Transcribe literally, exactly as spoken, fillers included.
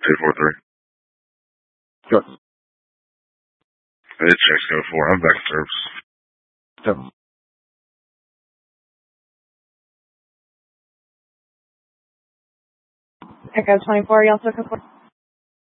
eight four three. Good. It's check code four. I'm back in service. Seven. Echo twenty-four, you also code four?